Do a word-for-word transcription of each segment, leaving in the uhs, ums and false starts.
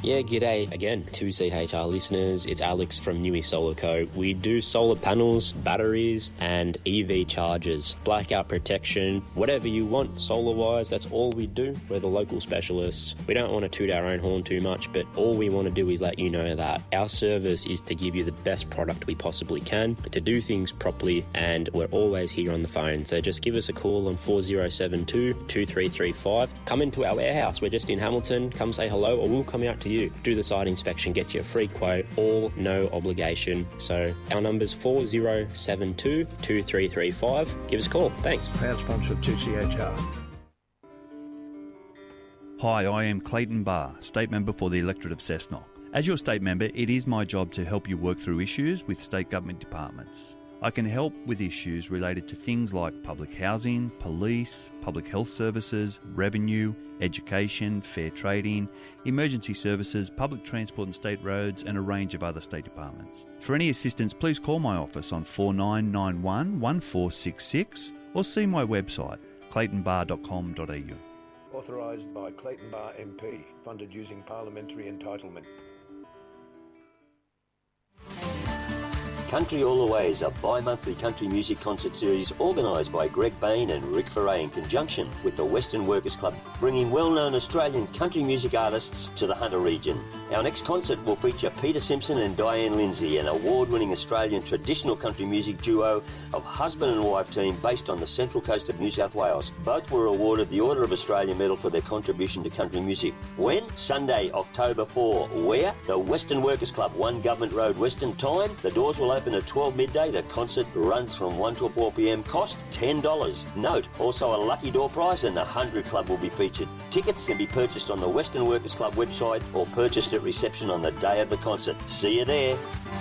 Yeah, g'day again, two C H R listeners. It's Alex from Newey Solar Co. We do solar panels, batteries and E V chargers, blackout protection, whatever you want solar-wise, that's all we do. We're the local specialists. We don't want to toot our own horn too much, but all we want to do is let you know that our service is to give you the best product we possibly can, to do things properly, and we're always here on the phone. So just give us a call on four oh seven two, two three three five. Come into our warehouse. We're just in Hamilton. Come say hello or we'll come out to you. Do the site inspection, get you a free quote, all no obligation. So our number's four oh seven two, two three three five. Give us a call. Thanks. Proud sponsor of two C H R. Hi, I am Clayton Barr, State Member for the electorate of Cessnock. As your State Member, it is my job to help you work through issues with state government departments. I can help with issues related to things like public housing, police, public health services, revenue, education, fair trading, emergency services, public transport and state roads, and a range of other state departments. For any assistance, please call my office on four nine nine one, one four six six or see my website, clayton bar dot com dot a u. Authorised by Clayton Barr M P, funded using parliamentary entitlement. Country All the Way is a bi-monthly country music concert series organised by Greg Bain and Rick Ferray in conjunction with the Western Workers Club, bringing well-known Australian country music artists to the Hunter region. Our next concert will feature Peter Simpson and Diane Lindsay, an award-winning Australian traditional country music duo of husband and wife team based on the central coast of New South Wales. Both were awarded the Order of Australia Medal for their contribution to country music. When? Sunday, October fourth. Where? The Western Workers Club, one Government Road, Western. Time? The doors will open at twelve midday. The concert runs from one till four p m. Cost ten dollars. Note, also a lucky door prize and the one hundred Club will be featured. Tickets can be purchased on the Western Workers Club website or purchased at reception on the day of the concert. See you there.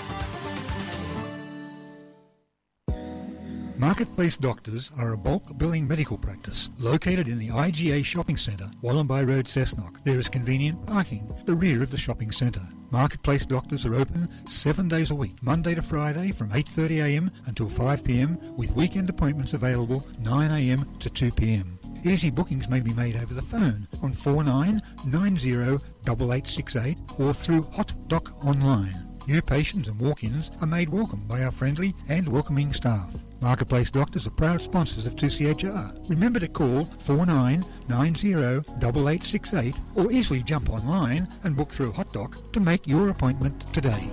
Marketplace Doctors are a bulk billing medical practice located in the I G A Shopping Centre, Wallumbye Road, Cessnock. There is convenient parking at the rear of the shopping centre. Marketplace Doctors are open seven days a week, Monday to Friday from eight thirty a m until five p m, with weekend appointments available nine a m to two p m. Easy bookings may be made over the phone on four nine nine zero, eight eight six eight or through HotDoc online. New patients and walk-ins are made welcome by our friendly and welcoming staff. Marketplace Doctors are proud sponsors of two C H R. Remember to call four nine nine zero, eight eight six eight or easily jump online and book through HotDoc to make your appointment today.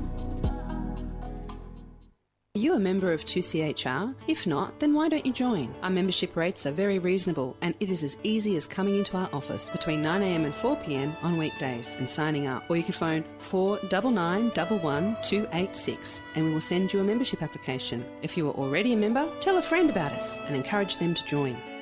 Are you a member of two C H R? If not, then why don't you join? Our membership rates are very reasonable and it is as easy as coming into our office between nine a m and four p m on weekdays and signing up. Or you can phone four nine nine one one two eight six and we will send you a membership application. If you are already a member, tell a friend about us and encourage them to join.